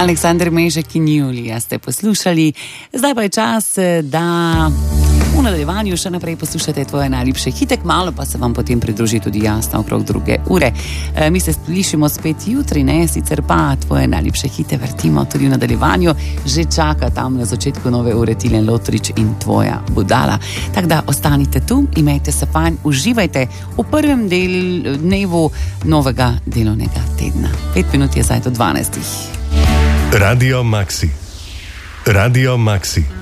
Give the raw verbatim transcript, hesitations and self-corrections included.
Aleksander Mežek in Julija ste poslušali. Zdaj pa je čas, da v nadaljevanju še naprej poslušate tvoje najljubše hite, malo pa se vam potem pridruži tudi jasno okrog druge ure. E, mi se slišimo spet jutri, ne, sicer pa tvoje najljubše hite vrtimo tudi v nadaljevanju. Že čaka tam na začetku nove ure Tilen Lotrič in tvoja budala. Tako da ostanite tu, imejte se fajn, uživajte v prvem del, dnevu novega delovnega tedna. Pet minut je zdaj do dvanajstih. Radio Maxi. Radio Maxi.